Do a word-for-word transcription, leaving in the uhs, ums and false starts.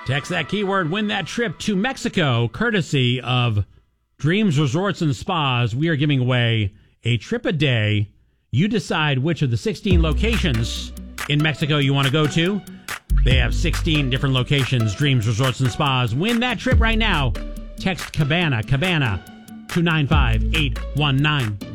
Text that keyword, win that trip to Mexico, courtesy of Dreams Resorts and Spas. We are giving away a trip a day. You decide which of the sixteen locations in Mexico you want to go to. They have sixteen different locations, Dreams Resorts and Spas. Win that trip right now. Text Cabana, Cabana, to nine five eight one nine.